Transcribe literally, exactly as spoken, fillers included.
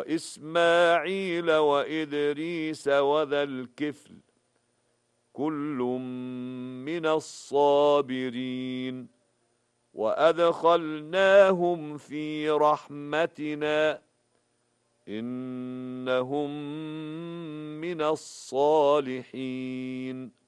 وإسماعيل وإدريس وذا الكفل كل من الصابرين وأدخلناهم في رحمتنا إنهم من الصالحين